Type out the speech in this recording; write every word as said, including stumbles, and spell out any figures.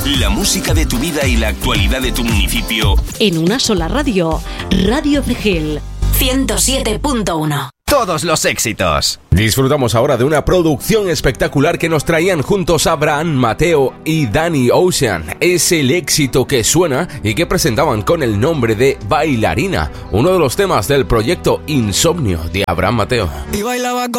La música de tu vida y la actualidad de tu municipio. En una sola radio. Radio Cegel. ciento siete punto uno. Todos los éxitos. Disfrutamos ahora de una producción espectacular que nos traían juntos Abraham Mateo y Danny Ocean. Es el éxito que suena y que presentaban con el nombre de Bailarina, uno de los temas del proyecto Insomnio de Abraham Mateo. Y bailaba con